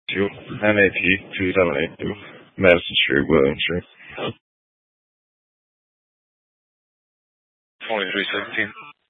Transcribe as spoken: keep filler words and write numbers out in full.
two M A P two seven eight two, Madison Street, Williamsburg. Twenty three seventeen.